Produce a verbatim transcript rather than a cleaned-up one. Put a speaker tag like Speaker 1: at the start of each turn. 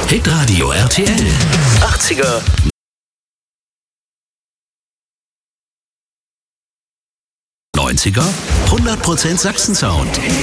Speaker 1: Hitradio R T L. achtziger. neunziger. hundert Prozent Sachsen-Sound.